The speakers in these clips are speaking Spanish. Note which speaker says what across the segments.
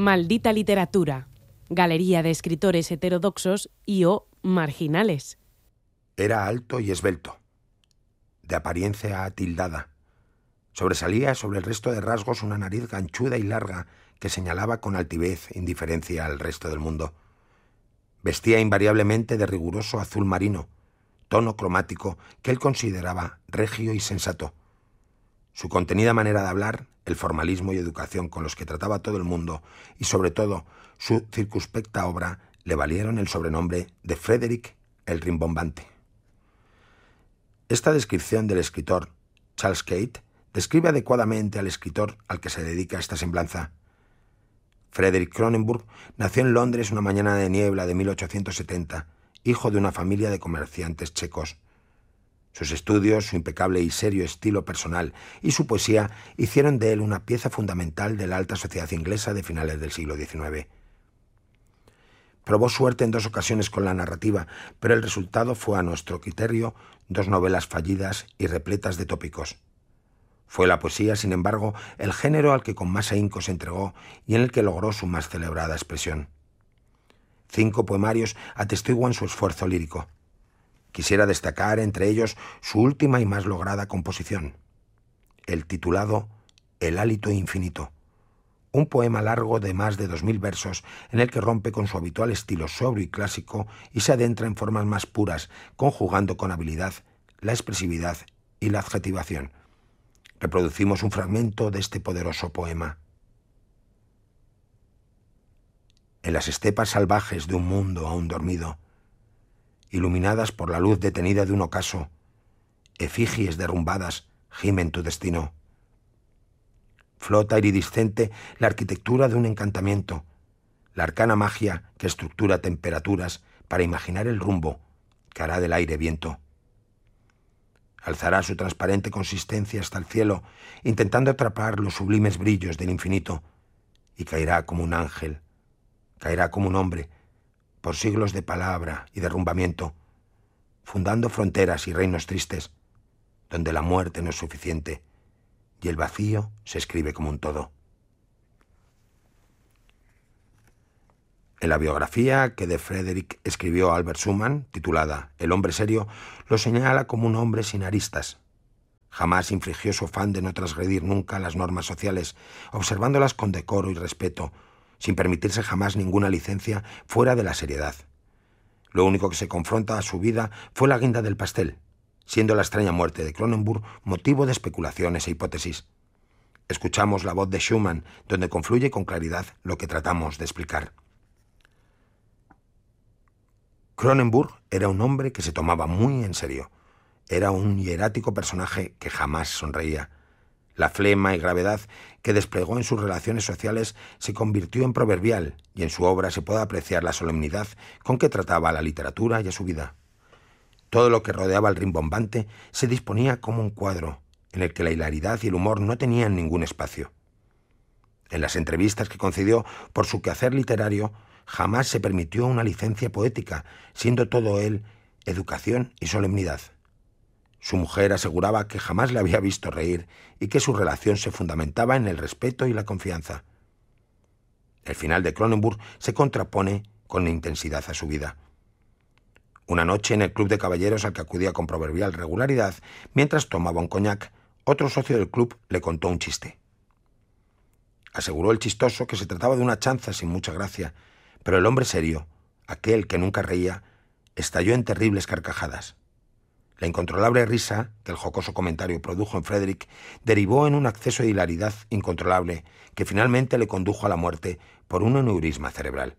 Speaker 1: Maldita literatura, galería de escritores heterodoxos y o marginales.
Speaker 2: Era alto y esbelto, de apariencia atildada. Sobresalía sobre el resto de rasgos una nariz ganchuda y larga que señalaba con altivez indiferencia al resto del mundo. Vestía invariablemente de riguroso azul marino, tono cromático que él consideraba regio y sensato. Su contenida manera de hablar, el formalismo y educación con los que trataba a todo el mundo y, sobre todo, su circunspecta obra le valieron el sobrenombre de Frederick el Rimbombante. Esta descripción del escritor Charles Kate describe adecuadamente al escritor al que se dedica esta semblanza. Frederick Cronenberg nació en Londres una mañana de niebla de 1870, hijo de una familia de comerciantes checos. Sus estudios, su impecable y serio estilo personal y su poesía hicieron de él una pieza fundamental de la alta sociedad inglesa de finales del siglo XIX. Probó suerte en 2 ocasiones con la narrativa, pero el resultado fue, a nuestro criterio, 2 novelas fallidas y repletas de tópicos. Fue la poesía, sin embargo, el género al que con más ahínco se entregó y en el que logró su más celebrada expresión. 5 poemarios atestiguan su esfuerzo lírico. Quisiera destacar entre ellos su última y más lograda composición, el titulado El hálito infinito, un poema largo de más de 2000 versos en el que rompe con su habitual estilo sobrio y clásico y se adentra en formas más puras, conjugando con habilidad la expresividad y la adjetivación. Reproducimos un fragmento de este poderoso poema. En las estepas salvajes de un mundo aún dormido, iluminadas por la luz detenida de un ocaso, efigies derrumbadas gimen tu destino. Flota iridiscente la arquitectura de un encantamiento, la arcana magia que estructura temperaturas para imaginar el rumbo que hará del aire viento. Alzará su transparente consistencia hasta el cielo, intentando atrapar los sublimes brillos del infinito, y caerá como un ángel, caerá como un hombre, por siglos de palabra y derrumbamiento, fundando fronteras y reinos tristes, donde la muerte no es suficiente y el vacío se escribe como un todo. En la biografía que de Frederick escribió Albert Schumann, titulada El hombre serio, lo señala como un hombre sin aristas. Jamás infringió su afán de no transgredir nunca las normas sociales, observándolas con decoro y respeto, sin permitirse jamás ninguna licencia fuera de la seriedad. Lo único que se confronta a su vida fue la guinda del pastel, siendo la extraña muerte de Cronenberg motivo de especulaciones e hipótesis. Escuchamos la voz de Schumann, donde confluye con claridad lo que tratamos de explicar. Cronenberg era un hombre que se tomaba muy en serio. Era un hierático personaje que jamás sonreía. La flema y gravedad que desplegó en sus relaciones sociales se convirtió en proverbial y en su obra se puede apreciar la solemnidad con que trataba a la literatura y a su vida. Todo lo que rodeaba al rimbombante se disponía como un cuadro en el que la hilaridad y el humor no tenían ningún espacio. En las entrevistas que concedió por su quehacer literario, jamás se permitió una licencia poética, siendo todo él educación y solemnidad. Su mujer aseguraba que jamás le había visto reír y que su relación se fundamentaba en el respeto y la confianza. El final de Cronenberg se contrapone con intensidad a su vida. Una noche en el club de caballeros al que acudía con proverbial regularidad, mientras tomaba un coñac, otro socio del club le contó un chiste. Aseguró el chistoso que se trataba de una chanza sin mucha gracia, pero el hombre serio, aquel que nunca reía, estalló en terribles carcajadas. La incontrolable risa que el jocoso comentario produjo en Frederick derivó en un acceso de hilaridad incontrolable que finalmente le condujo a la muerte por un aneurisma cerebral.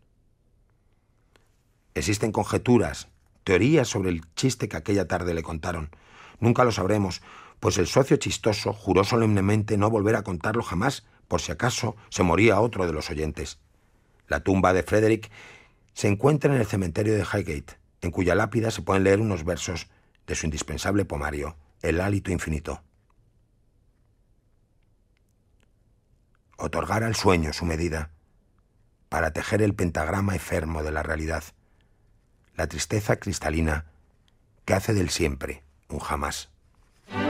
Speaker 2: Existen conjeturas, teorías sobre el chiste que aquella tarde le contaron. Nunca lo sabremos, pues el socio chistoso juró solemnemente no volver a contarlo jamás, por si acaso se moría otro de los oyentes. La tumba de Frederick se encuentra en el cementerio de Highgate, en cuya lápida se pueden leer unos versos de su indispensable poemario, El hálito infinito. Otorgar al sueño su medida, para tejer el pentagrama enfermo de la realidad, la tristeza cristalina que hace del siempre un jamás.